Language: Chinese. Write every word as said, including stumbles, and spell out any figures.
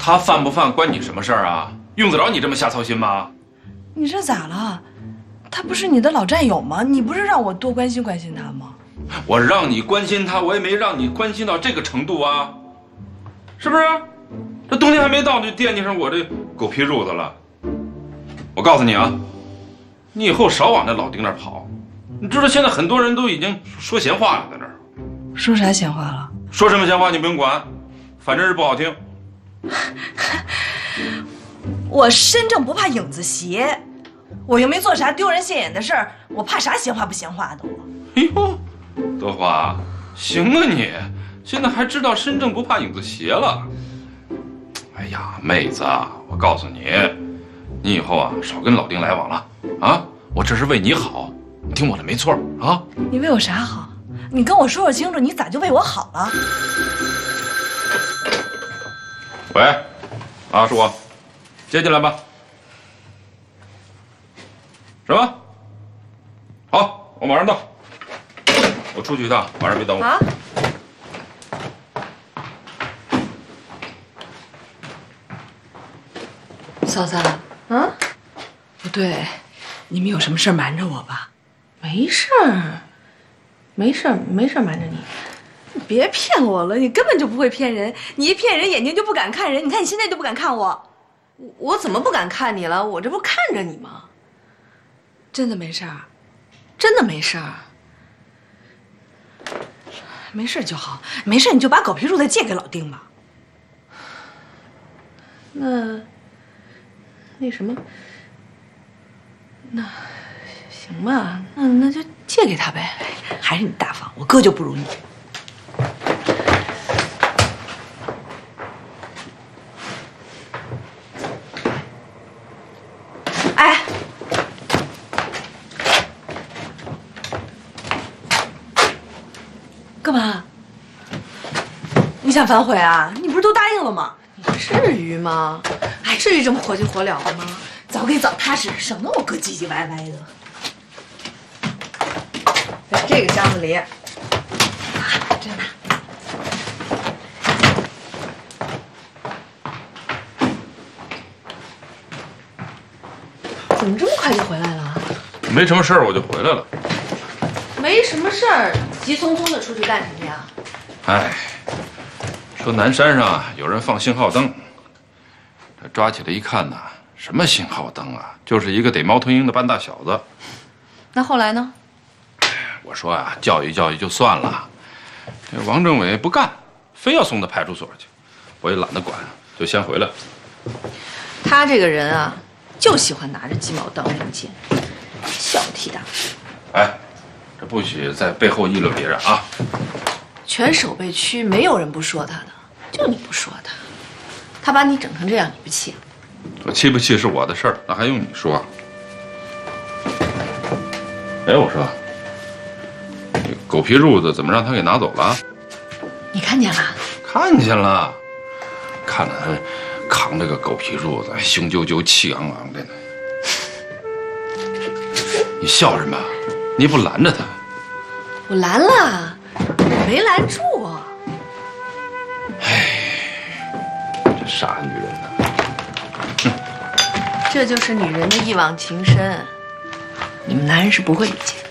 他犯不犯关你什么事儿啊？用得着你这么瞎操心吗？ 你这咋了？他不是你的老战友吗？你不是让我多关心关心他吗？ 我让你关心他，我也没让你关心到这个程度啊，是不是？这冬天还没到，就惦记上我这狗皮褥子了。我告诉你啊，你以后少往那老丁那儿跑。你知道现在很多人都已经说闲话了，在那儿。 说啥闲话了？ 说什么闲话你不用管，反正是不好听。 我身正不怕影子斜，我又没做啥丢人现眼的事儿，我怕啥闲话不闲话的我？ 哎呦，德华，行啊你，现在还知道身正不怕影子斜了。哎呀，妹子，我告诉你，你以后啊少跟老丁来往了啊！我这是为你好，你听我的没错啊！ 你为我啥好？你跟我说说清楚，你咋就为我好了？ 喂，啊，是我，接进来吧。什么？好，我马上到。我出去一趟，晚上别等我。 啊？嫂子，嗯，不对，你们有什么事瞒着我吧？ 没事儿，没事儿，没事儿瞒着你。 你别骗我了，你根本就不会骗人，你一骗人眼睛就不敢看人。你看你现在都不敢看我， 我怎么不敢看你了？我这不看着你吗？ 真的没事儿， 真的没事儿。 没事就好，没事你就把狗皮褥子借给老丁吧。 那那什么，那行吧，那那就借给他呗。 还是你大方，我哥就不如你。哎，干嘛？你想反悔啊？你不是都答应了吗？ 你至于吗？哎，至于这么火急火燎的吗？ 早给早踏实，省得我哥唧唧歪歪的。 在这个箱子里。 啊，真的。 怎么这么快就回来了？ 没什么事儿，我就回来了。 没什么事儿，急匆匆的出去干什么呀？ 哎，说南山上有人放信号灯，这抓起来一看呐，什么信号灯啊，就是一个逮猫头鹰的半大小子。 那后来呢？ 我说啊，教育教育就算了，这王政委不干，非要送到派出所去，我也懒得管，就先回来了。 他这个人啊，就喜欢拿着鸡毛当令箭，小题大做。 哎，这不许在背后议论别人啊！ 全守备区没有人不说他的，就你不说他。他把你整成这样，你不气？ 我气不气是我的事儿，那还用你说？哎，我说，这狗皮褥子怎么让他给拿走了？ 你看见了？ 看见了，看着他扛着个狗皮褥子，雄赳赳、气昂昂的呢。你笑什么？你不拦着他？ 我拦了，我没拦住。 哎，这傻女人呐！ 这就是女人的一往情深，你们男人是不会理解的。